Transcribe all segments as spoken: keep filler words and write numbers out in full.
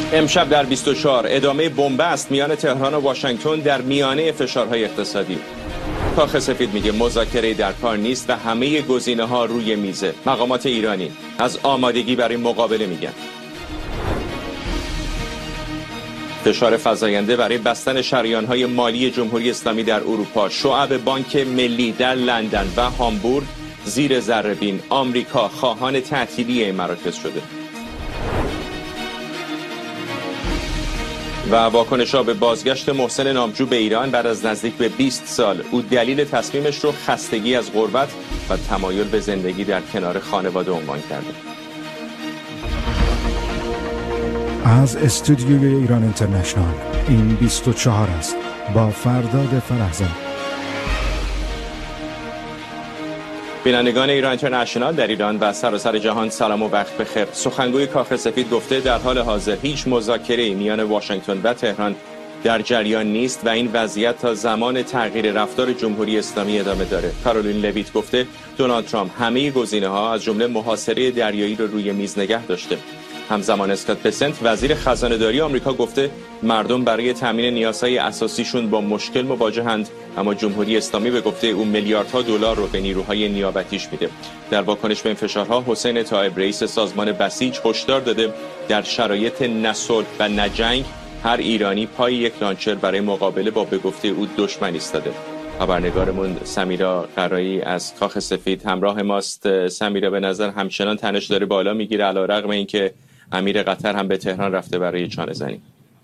امشب در بیست و چهار ادامه بنبست میان تهران و واشنگتن در میانه فشارهای اقتصادی. کاخ سفید میگه مذاکره در کار نیست و همه گزینه‌ها روی میزه. مقامات ایرانی از آمادگی برای مقابله میگن. فشار فزاینده برای بستن شریان‌های مالی جمهوری اسلامی در اروپا. شعب بانک ملی در لندن و هامبورگ زیر ذره‌بین. آمریکا خواهان تعطیلی این مراکز شده. و واکنش‌ها به بازگشت محسن نامجو به ایران بعد از نزدیک به بیست سال. او دلیل تصمیمش رو خستگی از غربت و تمایل به زندگی در کنار خانواده عنوان کرده. از استودیوی ایران اینترنشنال این بیست و چهار است با فرداد فرحزاد. بینندگان ایران اینترنشنال در ایران و سراسر جهان سلام و وقت بخیر. سخنگوی کاخ سفید گفته در حال حاضر هیچ مذاکره‌ای میان واشنگتن و تهران در جریان نیست و این وضعیت تا زمان تغییر رفتار جمهوری اسلامی ادامه داره. کارولین لویت گفته دونالد ترامپ همه گزینه‌ها از جمله محاصره دریایی رو روی میز نگه داشته. همزمان اسکات بسنت وزیر خزانه‌داری آمریکا گفته مردم برای تامین نیازهای اساسیشون با مشکل مواجهند، اما جمهوری اسلامی به گفته او میلیاردها دلار رو به نیروهای نیابتیش میده. در واکنش به این فشارها حسین طایب رئیس سازمان بسیج هشدار داده در شرایط نه صلح و نه جنگ هر ایرانی پای یک لانچر برای مقابله با به گفته او دشمن ایستاده. خبرنگارمون سمیرا قرایی از کاخ سفید همراه ماست. سمیرا، به نظر همچنان تنش داره بالا میگیره علیرغم اینکه امیر قطر هم به تهران رفته برای چانه زنی.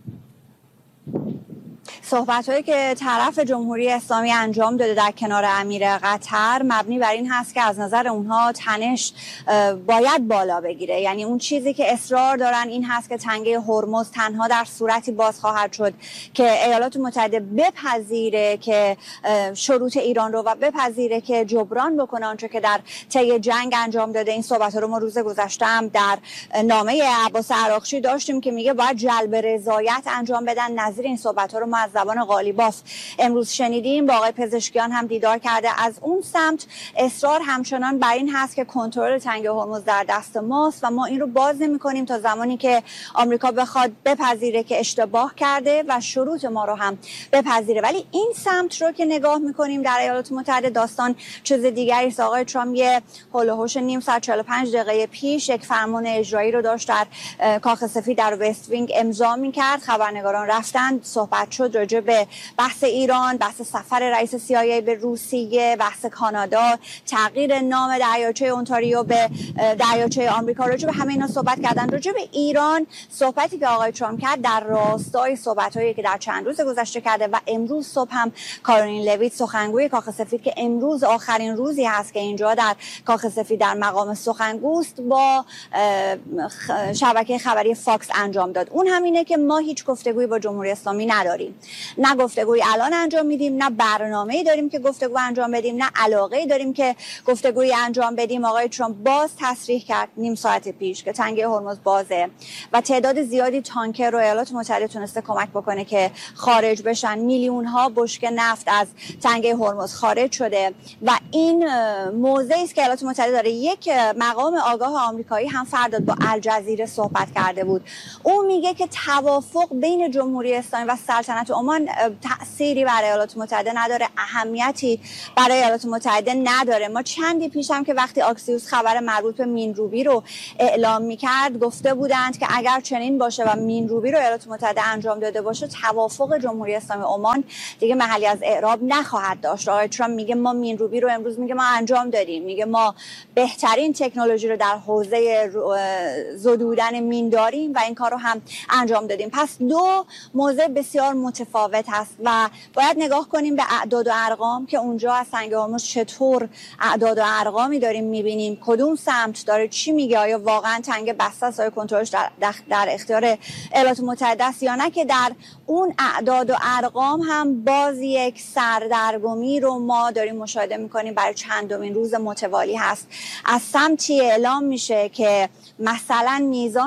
صحبت‌هایی که طرف جمهوری اسلامی انجام داده در کنار امیر قطر مبنی بر این هست که از نظر اونها تنش باید بالا بگیره. یعنی اون چیزی که اصرار دارن این هست که تنگه هرمز تنها در صورتی باز خواهد شد که ایالات متحده بپذیره که شروط ایران رو و بپذیره که جبران بکنه آنچه که در طی جنگ انجام داده. این صحبت‌ها رو ما روز گذشته هم در نامه عباس عراقچی داشتیم که میگه باید جلب رضایت انجام بدن. نظیر این صحبت‌ها رو ما از زبان قالیباف امروز شنیدیم. با آقای پزشکیان هم دیدار کرده. از اون سمت اصرار همچنان بر این هست که کنترل تنگه هرمز در دست ماست و ما این رو باز نمی‌کنیم تا زمانی که آمریکا بخواد بپذیره که اشتباه کرده و شروط ما رو هم بپذیره. ولی این سمت رو که نگاه می‌کنیم در ایالات متحده داستان چیز دیگری است. آقای ترامپ یه هول و هوش نیم ساعت چهل و پنج دقیقه پیش یک فرمان اجرایی رو داشت در کاخ سفید در وست وینگ امضا می‌کرد. خبرنگاران رفتن، صحبت شد راجع به بحث ایران، بحث سفر رئیس سی آی ای به روسیه، بحث کانادا، تغییر نام دریاچه اونتاریو به دریاچه آمریکا، راجع به همه اینا صحبت کردن. راجع به ایران صحبتی که آقای ترامپ کرد در راستای صحبت‌هایی که در چند روز گذشته کرده و امروز صبح هم کارولین لویت سخنگوی کاخ سفید که امروز آخرین روزی هست که اینجا در کاخ سفید در مقام سخنگوست با شبکه خبری فاکس انجام داد. اون همینه که ما هیچ گفتگویی با جمهوری اسلامی نداریم. نه گفتگوی الان انجام میدیم، نه برنامه‌ای داریم که گفتگو انجام بدیم، نه علاقه‌ای داریم که گفتگوی انجام بدیم. آقای ترامپ باز تصریح کرد نیم ساعت پیش که تنگه هرمز بازه و تعداد زیادی تانکر رو ایالات متحده تونسته کمک بکنه که خارج بشن. میلیون ها بشکه نفت از تنگه هرمز خارج شده و این موضعی است که ایالات متحده داره. یک مقام آگاه آمریکایی هم فرداد با الجزیره صحبت کرده بود. اون میگه که توافق بین جمهوری اسلامی و سلطنت عمان تأثیری برای ایالات متحده نداره، اهمیتی برای ایالات متحده نداره. ما چندی پیش هم که وقتی آکسیوس خبر مربوط به مینروبی رو اعلام میکرد گفته بودند که اگر چنین باشه و مینروبی رو ایالات متحده انجام داده باشه توافق جمهوری اسلامی عمان دیگه محلی از اعراب نخواهد داشت. آقای ترامپ میگه ما مینروبی رو امروز میگه ما انجام دادیم، میگه ما بهترین تکنولوژی رو در حوزه زدودن مین داریم و این کار رو هم انجام دادیم. پس دو موضوع بسیار متفاوت هست و باید نگاه کنیم به اعداد و ارقام که اونجا از تنگه هرمز چطور اعداد و ارقامی داریم میبینیم، کدوم سمت داره چی میگه، آیا واقعا تنگه بسته است، آیا کنترلش در, در اختیار ایالات متحده است یا نه، که در اون اعداد و ارقام هم باز یک سردرگمی رو ما داریم مشاهده میکنیم. برای چندمین روز متوالی هست از سمتی اعلام میشه که مثلا میزان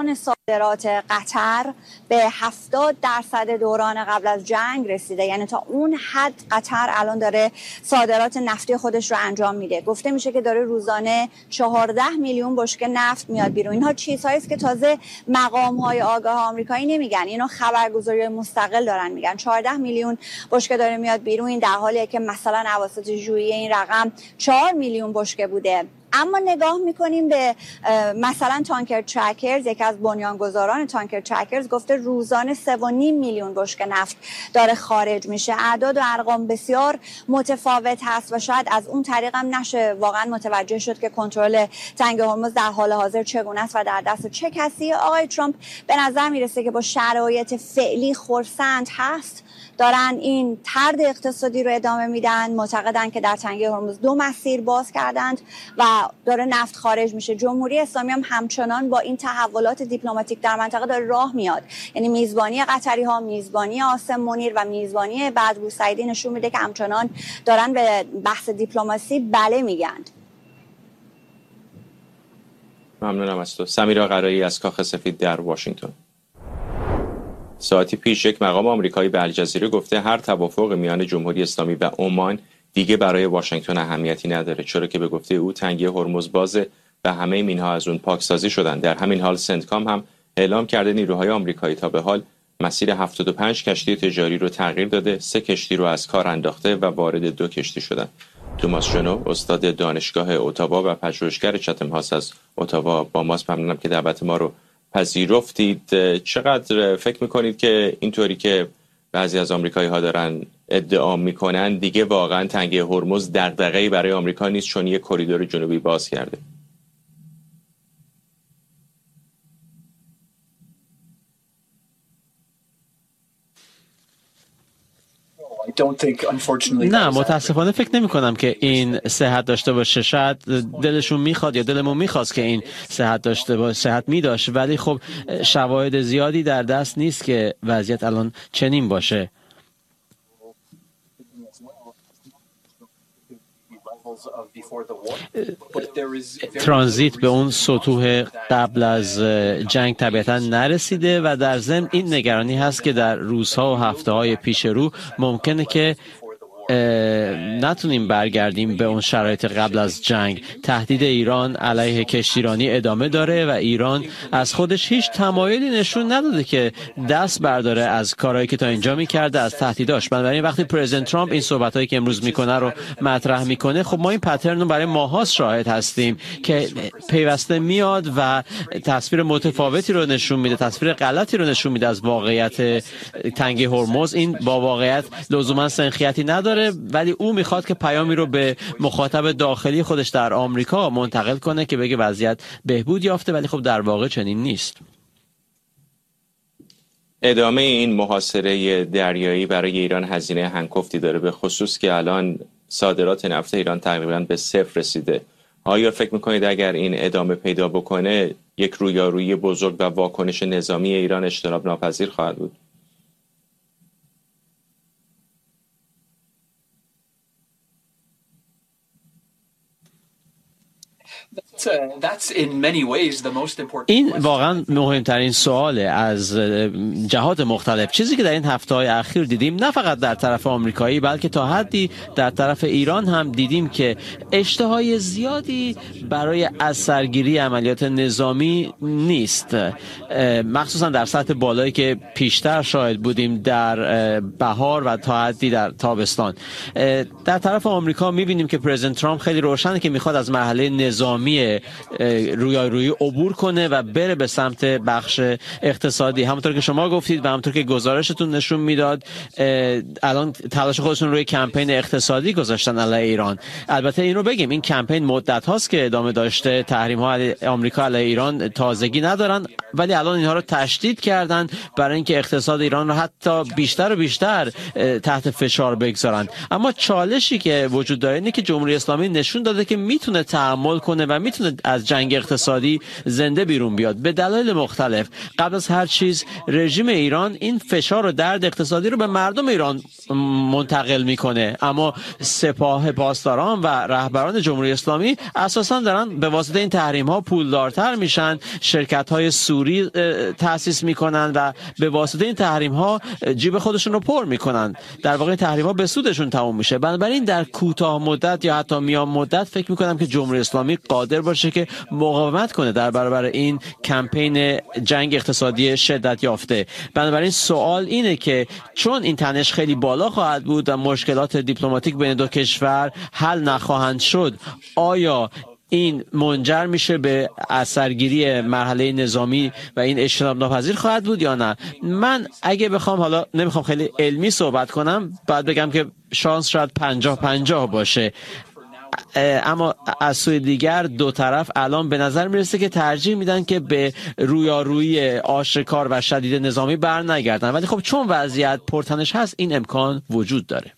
صادرات قطر به هفتاد درصد دوران قبل از جنگ رسیده. یعنی تا اون حد قطر الان داره صادرات نفتی خودش رو انجام میده. گفته میشه که داره روزانه چهارده میلیون بشکه نفت میاد بیرون. اینها چیزهایی است که تازه مقام‌های آگاه آمریکایی نمیگن، اینو خبرگزاری مستقل دارن میگن. چهارده میلیون بشکه داره میاد بیرون، این در حالیه که مثلا اواسط ژوئیه این رقم چهار میلیون بشکه بوده. اما نگاه میکنیم به مثلا تانکر ترکرز، یکی از بنیانگذاران تانکر ترکرز گفته روزانه سه و نیم میلیون بشکه نفت داره خارج میشه. اعداد و ارقام بسیار متفاوت هست و شاید از اون طریق هم نشه واقعا متوجه شد که کنترل تنگه هرمز در حال حاضر چگونه است و در دست چه کسی. آقای ترامپ به نظر میرسه که با شرایط فعلی خرسند هست، دارن این طرد اقتصادی رو ادامه میدن. معتقدن که در تنگه هرمز دو مسیر باز کردند و داره نفت خارج میشه. جمهوری اسلامی هم همچنان با این تحولات دیپلماتیک در منطقه داره راه میاد. یعنی میزبانی قطری ها، میزبانی عاصم منیر و میزبانی بدرو سعیدی نشون میده که همچنان دارن به بحث دیپلماسی بله میگن. ممنونم از تو. سمیرا قرایی از کاخ سفید در واشنگتن. ساعتی پیش یک مقام آمریکایی به الجزیره گفته هر توافق میان جمهوری اسلامی و عمان دیگه برای واشنگتن اهمیتی نداره، چرا که به گفته او تنگه هرمز بازه و همه مینها از اون پاکسازی شدن. در همین حال سنتکام هم اعلام کرده نیروهای آمریکایی تا به حال مسیر هفتاد و پنج کشتی تجاری رو تغییر داده، سه کشتی رو از کار انداخته و وارد دو کشتی شدن. توماس جنو، استاد دانشگاه اتاوا و پژوهشگر چتم هاوس از اتاوا با ماست. ممنونم که دعوت ما رو پذیرفتید. چقدر فکر میکنید که اینطوری که بعضی از آمریکایی ها دارن ادعا میکنن دیگه واقعا تنگه هرمز دغدغه‌ای برای آمریکا نیست چون یک کریدور جنوبی باز کرده؟ نه، متاسفانه فکر نمی کنم که این صحت داشته باشه. شاید دلشون میخواد یا دلمون میخواست که این صحت داشته باشه، صحت می داشت، ولی خب شواهد زیادی در دست نیست که وضعیت الان چنین باشه. ترانزیت به اون سطوح قبل از جنگ طبیعتا نرسیده و در ضمن این نگرانی هست که در روزها و هفته‌های پیش رو ممکنه که نتونیم برگردیم به اون شرایط قبل از جنگ. تهدید ایران علیه کشتیرانی ادامه داره و ایران از خودش هیچ تمایلی نشون نداده که دست برداره از کارهایی که تا اینجا میکرده، از تهدیداش. بنابراین وقتی پرزیدنت ترامپ این صحبتایی که امروز میکنه رو مطرح میکنه، خب ما این پترن رو برای ماها شاهد هستیم که پیوسته میاد و تصویر متفاوتی رو نشون میده، تصویر غلطی رو نشون میده از واقعیت تنگه هرمز. این با واقعیت لزوما سنخیتی نداره، ولی او میخواد که پیامی رو به مخاطب داخلی خودش در آمریکا منتقل کنه که بگه وضعیت بهبود یافته، ولی خب در واقع چنین نیست. ادامه این محاصره دریایی برای ایران هزینه هنگفتی داره، به خصوص که الان صادرات نفت ایران تقریبا به صفر رسیده. آیا فکر میکنید اگر این ادامه پیدا بکنه یک رویارویی بزرگ و واکنش نظامی ایران اجتناب ناپذیر خواهد بود؟ این واقعا مهمترین سواله از جهات مختلف. چیزی که در این هفته‌های اخیر دیدیم، نه فقط در طرف آمریکایی بلکه تا حدی در طرف ایران هم دیدیم که اشتهای زیادی برای از سرگیری عملیات نظامی نیست، مخصوصا در سطح بالایی که پیشتر شاهد بودیم در بهار و تا حدی در تابستان. در طرف آمریکا می‌بینیم که پرزیدنت ترامپ خیلی روشنه که می‌خواد از مرحله نظامی رویارویی عبور کنه و بره به سمت بخش اقتصادی. همونطور که شما گفتید و همونطور که گزارشتون نشون میداد، الان تلاش خودشون روی کمپین اقتصادی گذاشتن علیه ایران. البته این رو بگیم، این کمپین مدت هاست که ادامه داشته. تحریم ها علیه آمریکا علیه ایران تازگی ندارن، ولی الان اینها رو تشدید کردن برای اینکه اقتصاد ایران رو حتی بیشتر و بیشتر تحت فشار بگذارن. اما چالشی که وجود داره اینه که جمهوری اسلامی نشون داده که میتونه تحمل کنه و میتونه بتونه از جنگ اقتصادی زنده بیرون بیاد به دلایل مختلف. قبل از هر چیز رژیم ایران این فشار و درد اقتصادی رو به مردم ایران منتقل میکنه، اما سپاه پاسداران و رهبران جمهوری اسلامی اساسا دارن به واسطه این تحریم ها پولدارتر میشن، شرکت های سوری تأسیس میکنن و به واسطه این تحریم ها جیب خودشون رو پر میکنن. در واقع تحریم ها به سودشون تموم میشه. بنابراین در کوتاه مدت یا حتی میان مدت فکر میکنم که جمهوری اسلامی قادر باشه که مقاومت کنه در برابر این کمپین جنگ اقتصادی شدت یافته. بنابراین سوال اینه که چون این تنش خیلی بالا خواهد بود و مشکلات دیپلماتیک بین دو کشور حل نخواهند شد، آیا این منجر میشه به اثرگیری مرحله نظامی و این اجتناب ناپذیر خواهد بود یا نه؟ من اگه بخوام، حالا نمیخوام خیلی علمی صحبت کنم، باید بگم که شانس شاید پنجاه پنجاه باشه، اما از سوی دیگر دو طرف الان به نظر میرسه که ترجیح میدن که به رویارویی آشکار و شدید نظامی بر نگردن، ولی خب چون وضعیت پرتنش هست این امکان وجود داره.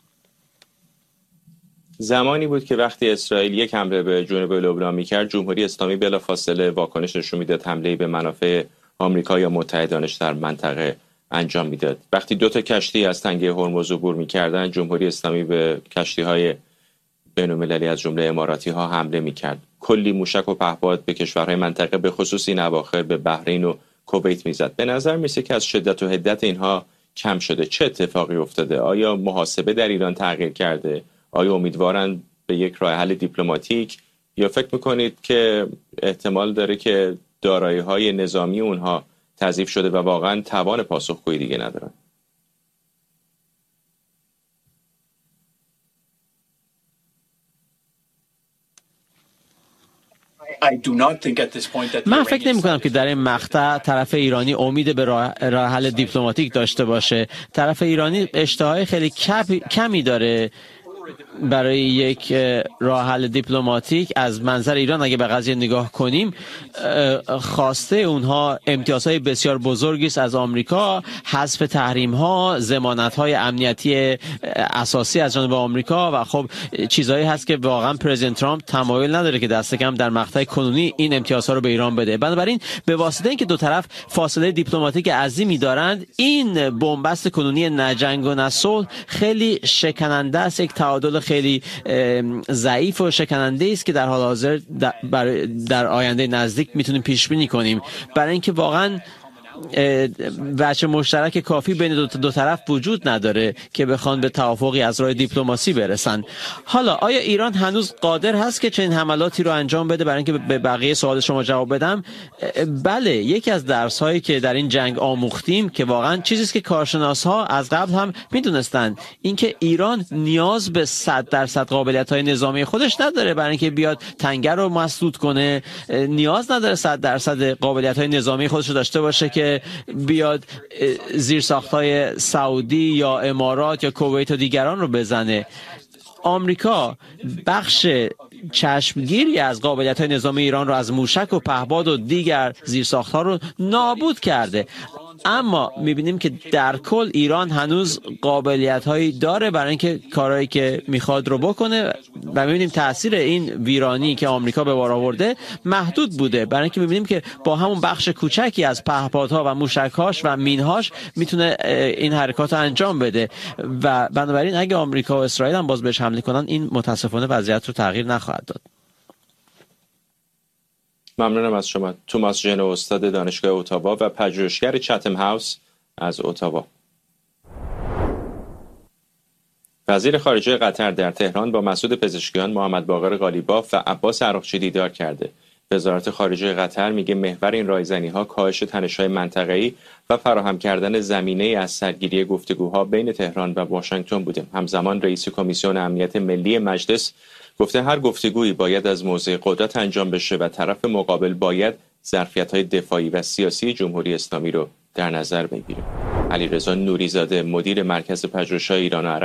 زمانی بود که وقتی اسرائیل یک حمله به جنوب لبنان میکرد، جمهوری اسلامی بلافاصله واکنش نشون میداد، حمله به منافع آمریکا یا متحدانش در منطقه انجام میداد. وقتی دو تا کشتی از تنگه هرمز عبور میکردن، جمهوری اسلامی به کشتی‌های بین‌المللی از جمله اماراتی ها حمله میکرد. کلی موشک و پهپاد به کشورهای منطقه به خصوص این اواخر به بحرین و کویت میزد. به نظر میسه که از شدت و حدت اینها کم شده. چه اتفاقی افتاده؟ آیا محاسبه در ایران تغییر کرده؟ آیا امیدوارن به یک راه حل دیپلماتیک، یا فکر میکنید که احتمال داره که دارایی‌های نظامی اونها تضعیف شده و واقعا توان پاسخگویی دیگه ندارن؟ من فکر نمی کنم که در این مقطع طرف ایرانی امید به راه حل دیپلماتیک داشته باشه. طرف ایرانی اشتهای خیلی کمی داره برای یک راه حل دیپلماتیک. از منظر ایران اگه به قضیه نگاه کنیم، خواسته اونها امتیازهای بسیار بزرگی است از آمریکا، حذف تحریم‌ها، ضمانت‌های امنیتی اساسی از جانب آمریکا و خب چیزایی هست که واقعا پرزیدنت ترامپ تمایل نداره که دست کم در مقطع کنونی این امتیازها رو به ایران بده. بنابراین به واسطه اینکه دو طرف فاصله دیپلماتیک عظیمی دارند، این بنبست کنونی نه جنگ و نه صلح خیلی شکننده است، یک تعادل خیلی ضعیف و شکننده است که در حال حاضر در, در آینده نزدیک میتونیم پیش بینی کنیم، برای اینکه واقعا وجه مشترک کافی بین دو, دو طرف وجود نداره که بخوان به توافقی از راه دیپلماسی برسن. حالا آیا ایران هنوز قادر هست که چنین حملاتی رو انجام بده؟ برای اینکه به بقیه سوال شما جواب بدم، بله، یکی از درس هایی که در این جنگ آموختیم که واقعا چیزی است که کارشناس ها از قبل هم میدونستن، اینکه ایران نیاز به صد درصد قابلیت های نظامی خودش نداره برای اینکه بیاد تنگه رو مسدود کنه، نیاز نداره صد درصد قابلیت های نظامی خودش رو داشته باشه که بیاد زیرساخت‌های سعودی یا امارات یا کویت و دیگران رو بزنه. آمریکا بخش چشمگیری از قابلیت‌های نظامی ایران رو از موشک و پهپاد و دیگر زیرساخت‌ها رو نابود کرده، اما می‌بینیم که در کل ایران هنوز قابلیت‌هایی داره برای اینکه کارهایی که می‌خواد رو بکنه و می‌بینیم تأثیر این ویرانی که آمریکا به بار آورده محدود بوده، برای اینکه می‌بینیم که با همون بخش کوچکی از پهپادها و موشک‌هاش و مین‌هاش میتونه این حرکات رو انجام بده و بنابراین اگه آمریکا و اسرائیل هم باز بهش حمله کنن، این متاسفانه وضعیت رو تغییر نخواهد داد. ممنونم از شما. توماس ژنو، استاد دانشگاه اتاوا و پژوهشگر چتم هاوس از اتاوا. وزیر خارجه قطر در تهران با مسعود پزشکیان، محمد باقر قالیباف و عباس عراقچی دیدار کرده. وزارت خارجه قطر میگه محور این رایزنی‌ها کاهش تنش‌های منطقه‌ای و فراهم کردن زمینه از سرگیری گفتگوها بین تهران و واشنگتن بوده. همزمان رئیس کمیسیون امنیت ملی مجلس گفته هر گفتگویی باید از موضع قدرت انجام بشه و طرف مقابل باید ظرفیت‌های دفاعی و سیاسی جمهوری اسلامی رو در نظر بگیره. علیرضا نوریزاده، مدیر مرکز پژوهش‌های ایران و عرب